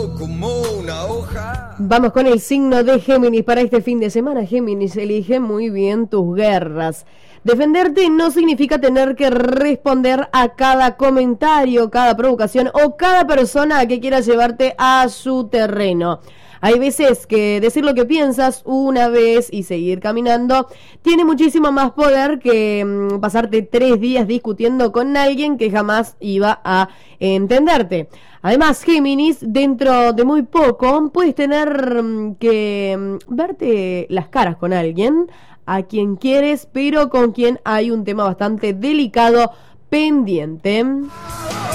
Como una hoja. Vamos con el signo de Géminis para este fin de semana. Géminis, elige muy bien tus guerras. Defenderte no significa tener que responder a cada comentario, cada provocación o cada persona que quiera llevarte a su terreno. Hay veces que decir lo que piensas una vez y seguir caminando tiene muchísimo más poder que pasarte 3 días discutiendo con alguien que jamás iba a entenderte. Además, Géminis, dentro de muy poco puedes tener que verte las caras con alguien a quien quieres, pero con quien hay un tema bastante delicado pendiente.